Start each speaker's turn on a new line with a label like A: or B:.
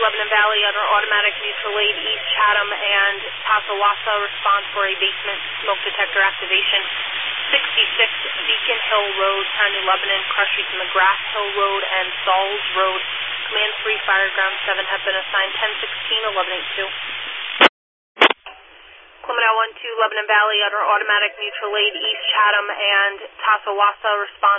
A: Lebanon Valley under automatic mutual aid, East Chatham and Tasawasa respond for a basement smoke detector activation. 66 Beacon Hill Road, Town New Lebanon, crushes McGrath Hill Road and Sauls Road. Command 3, Fireground 7 have been assigned 1016, 1182. Clemenau 1-2, Lebanon Valley under automatic mutual aid, East Chatham and Tasawasa respond